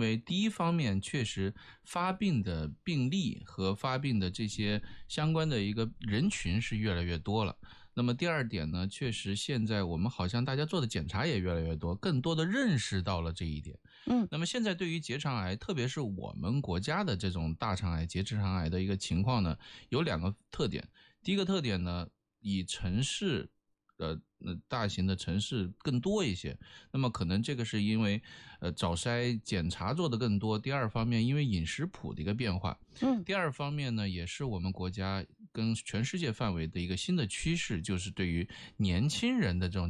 为第一方面确实发病的病例和发病的这些相关的一个人群是越来越多了。那么第二点呢，确实现在我们好像大家做的检查也越来越多，更多的认识到了这一点。那么现在对于结肠癌，特别是我们国家的这种大肠癌、结直肠癌的一个情况呢，有2个特点。第一个特点呢，以城市大型的城市更多一些，那么可能这个是因为早筛检查做的更多。第二方面，因为饮食谱的一个变化。第二方面呢，也是我们国家跟全世界范围的一个新的趋势，就是对于年轻人的这种